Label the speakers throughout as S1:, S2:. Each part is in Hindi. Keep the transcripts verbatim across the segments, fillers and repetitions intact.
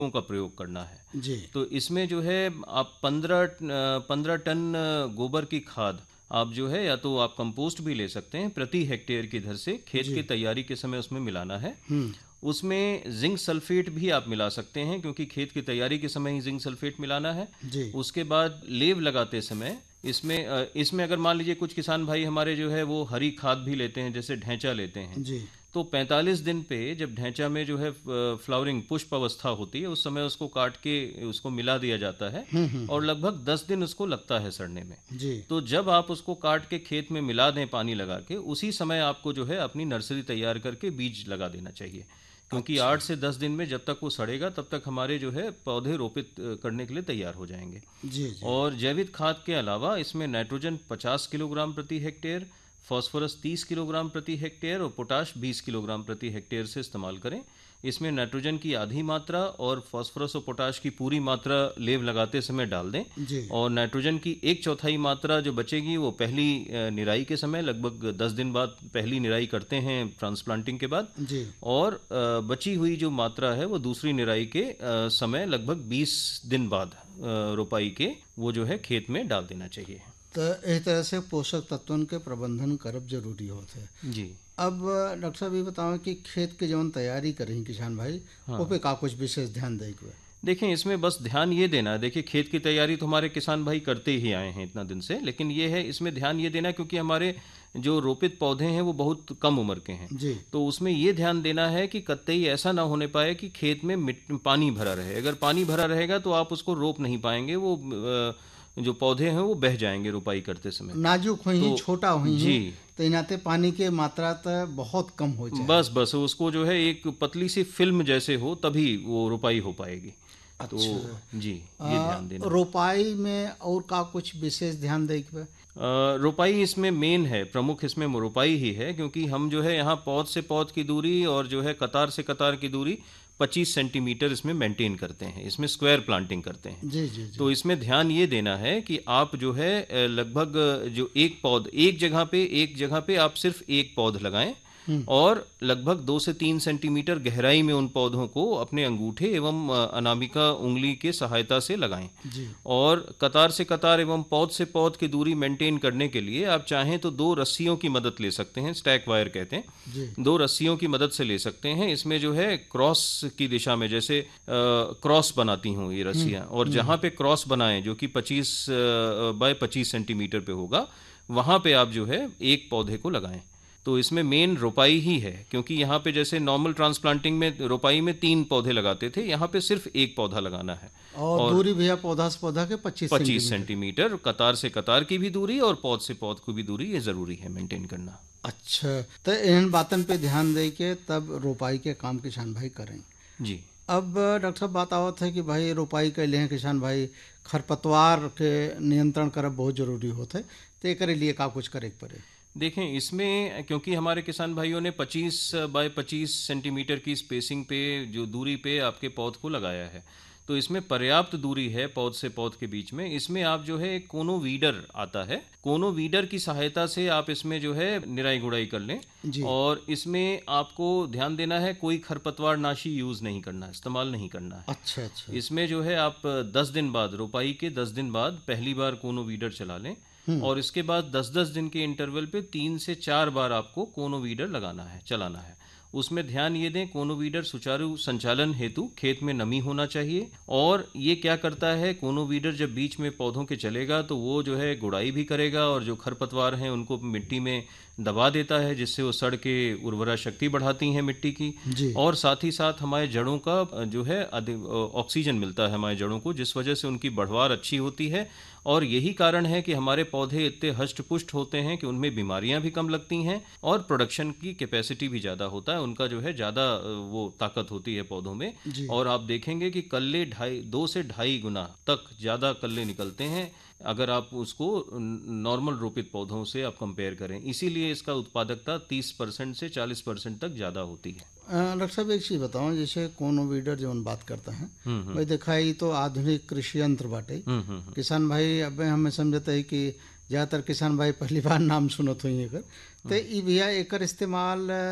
S1: का प्रयोग करना है
S2: जी
S1: तो इसमें जो है आप पंद्रह पंद्रह टन गोबर की खाद आप जो है या तो आप कंपोस्ट भी ले सकते हैं प्रति हेक्टेयर की दर से खेत
S2: जी
S1: की तैयारी के समय उसमें मिलाना है।
S2: हम्म
S1: उसमें जिंक सल्फेट भी आप मिला सकते हैं क्योंकि खेत की तैयारी के समय ही जिंक सल्फेट मिलाना है।
S2: जी
S1: उसके बाद लेव लगाते समय इसमें अ, इसमें अगर मान लीजिए कुछ किसान भाई हमारे जो है वो हरी खाद भी लेते हैं जैसे ढैंचा लेते हैं
S2: जी
S1: तो पैंतालीस दिन पे जब ढैंचा में जो है फ्लावरिंग पुष्प अवस्था होती है उस समय उसको काट के उसको मिला दिया जाता है
S2: हम्म हम्म
S1: और
S2: हम्म,
S1: लगभग दस दिन उसको लगता है सड़ने में।
S2: जी
S1: तो जब आप उसको काट के खेत में मिला दें पानी लगा के उसी समय आपको जो है अपनी नर्सरी तैयार करके बीज लगा देना चाहिए क्योंकि
S2: अच्छा
S1: आठ से दस दिन में जब तक वो सड़ेगा तब तक हमारे जो है पौधे रोपित अ, करने के लिए तैयार हो जाएंगे।
S2: जी जी
S1: और जैविक खाद के अलावा इसमें नाइट्रोजन पचास किलोग्राम प्रति हेक्टेयर, फास्फोरस तीस किलोग्राम प्रति हेक्टेयर और पोटाश बीस किलोग्राम प्रति हेक्टेयर से इस्तेमाल करें। इसमें नाइट्रोजन की आधी मात्रा और फास्फोरस और पोटाश की पूरी मात्रा लेव लगाते समय डाल दें
S2: जी
S1: और नाइट्रोजन की एक चौथाई मात्रा जो बचेगी वो पहली अ, निराई के समय लगभग दस दिन बाद पहली निराई करते हैं ट्रांसप्लांटिंग के बाद
S2: जी
S1: और अ, बची हुई जो मात्रा है वो दूसरी निराई के अ, समय लगभग बीस दिन बाद अ, रोपाई के वो जो है खेत में डाल देना चाहिए।
S2: तो इस तरह से पोषक तत्वन के प्रबंधन करब जरूरी होते हैं।
S1: जी
S2: अब डॉक्टर साहब ये बताओ कि खेत के जौन तैयारी करें किसान भाई
S1: हाँ
S2: ओ पे का कुछ विशेष ध्यान दें के बा?
S1: देखें इसमें बस ध्यान ये देना है। देखिए खेत की तैयारी तो हमारे किसान भाई करते ही आए हैं इतना दिन से लेकिन ये है इसमें ध्यान ये देना क्योंकि हमारे जो रोपित पौधे हैं वो बहुत कम उम्र के हैं
S2: जी
S1: तो उसमें ये ध्यान देना है कि कतई ऐसा ना होने पाए कि खेत में मिट पानी भरा रहे। अगर पानी भरा रहेगा तो आप उसको रोप नहीं पाएंगे वो अ, जो पौधे हैं वो बह जाएंगे रोपाई करते समय।
S2: नाजुक हुई ही
S1: तो
S2: छोटा हुई ही
S1: जी
S2: तो इनाते पानी के मात्रा तो बहुत कम हो
S1: बस
S2: जाए।
S1: बस उसको जो है एक पतली सी फिल्म जैसे हो तभी वो रोपाई हो पाएगी। तो
S2: अच्छा
S1: जी ये
S2: आ,
S1: ध्यान देना।
S2: रोपाई में और का कुछ विशेष ध्यान दें के बा?
S1: अ, रोपाई इसमें मेन है प्रमुख इसमें रोपाई ही है क्योंकि हम जो है यहाँ पौध से पौध की दूरी और जो है कतार से कतार की दूरी पच्चीस सेंटीमीटर इसमें मेंटेन करते हैं। इसमें स्क्वायर प्लांटिंग करते हैं।
S2: जी जी जी
S1: तो इसमें ध्यान ये देना है कि आप जो है अ, लगभग अ, जो एक पौध एक जगह पे एक जगह पे आप सिर्फ एक पौध लगाएं
S2: हम्म
S1: और लगभग दो से तीन सेंटीमीटर गहराई में उन पौधों को अपने अंगूठे एवं अ, अनामिका उंगली के सहायता से लगाएं।
S2: जी
S1: और कतार से कतार एवं पौध से पौध की दूरी मेंटेन करने के लिए आप चाहें तो दो रस्सियों की मदद ले सकते हैं स्टैक वायर कहते हैं।
S2: जी
S1: दो रस्सियों की मदद से ले सकते हैं। इसमें जो है क्रॉस की दिशा में जैसे अ, क्रॉस बनाती हूँ ये
S2: हम्म
S1: रस्सियाँ और
S2: हम्म
S1: जहाँ पे क्रॉस बनाएं जो कि पच्चीस बाय पच्चीस सेंटीमीटर पे होगा वहाँ पे आप जो है एक पौधे को लगाएं। तो इसमें मेन रोपाई ही है क्योंकि यहाँ पे जैसे नॉर्मल ट्रांसप्लांटिंग में रोपाई में तीन पौधे लगाते थे यहाँ पे सिर्फ एक पौधा लगाना है।
S2: और
S1: और
S2: दूरी भैया पौधा से पौधा के पच्चीस
S1: पच्चीस
S2: सेंटीमीटर
S1: सेंटीमीटर कतार से कतार की भी दूरी और पौध से पौध की भी दूरी ये जरूरी है मेंटेन करना।
S2: अच्छा तो इन बातन पे ध्यान दे के तब रोपाई के काम किसान भाई करें।
S1: जी
S2: अब डॉक्टर साहब बात आवत है कि भाई रोपाई कैले हैं किसान भाई खरपतवार के नियंत्रण करब बहुत जरूरी होता है तो एकरे लिए का कुछ करे के पड़े?
S1: देखें इसमें क्योंकि हमारे किसान भाइयों ने पच्चीस बाय पच्चीस सेंटीमीटर की स्पेसिंग पे जो दूरी पे आपके पौध को लगाया है तो इसमें पर्याप्त दूरी है पौध से पौध के बीच में। इसमें आप जो है एक कोनो वीडर आता है कोनो वीडर की सहायता से आप इसमें जो है निराई गुड़ाई कर लें।
S2: जी
S1: और इसमें आपको ध्यान देना है कोई खरपतवार नाशी यूज़ नहीं करना इस्तेमाल नहीं करना है।
S2: अच्छा अच्छा
S1: इसमें जो है आप दस दिन बाद रोपाई के दस दिन बाद पहली बार कोनो वीडर चला लें
S2: हम्म
S1: और इसके बाद दस दस दिन के इंटरवल पे तीन से चार बार आपको कोनो वीडर लगाना है चलाना है। उसमें ध्यान ये दें कोनो वीडर सुचारू संचालन हेतु खेत में नमी होना चाहिए। और ये क्या करता है कोनो वीडर जब बीच में पौधों के चलेगा तो वो जो है गुड़ाई भी करेगा और जो खरपतवार हैं उनको मिट्टी में दबा देता है जिससे वो सड़ के उर्वरा शक्ति बढ़ाती हैं मिट्टी की।
S2: जी
S1: और साथ ही साथ हमारे जड़ों का जो है अधिक ऑक्सीजन मिलता है हमारे जड़ों को जिस वजह से उनकी बढ़वार अच्छी होती है। और यही कारण है कि हमारे पौधे इतने हष्ट पुष्ट होते हैं कि उनमें बीमारियां भी कम लगती हैं और प्रोडक्शन की कैपेसिटी भी ज़्यादा होता है उनका जो है ज़्यादा वो ताकत होती है पौधों में।
S2: जी
S1: और आप देखेंगे कि कल्ले ढाई दो से ढाई गुना तक ज़्यादा कल्ले निकलते हैं अगर आप उसको नॉर्मल रोपित पौधों से आप कंपेयर करें। इसीलिए इसका उत्पादकता तीस परसेंट से चालीस परसेंट तक ज़्यादा होती है।
S2: अ, डॉक्टर साहब एक चीज़ बताओ जैसे कोनो वीडर जो हम बात करते हैं
S1: हम्म हम्म
S2: भाई देखा ही तो आधुनिक कृषि यंत्र बाटे
S1: हम्म हम्म
S2: किसान भाई अब हमें समझते है कि ज़्यादातर किसान भाई पहली बार नाम सुनत हुई एकर तो ई भैया एकर इस्तेमाल अ,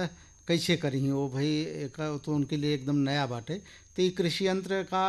S2: कैसे करी वो भाई एक तो उनके लिए एकदम नया बाटे। तो ये कृषि यंत्र का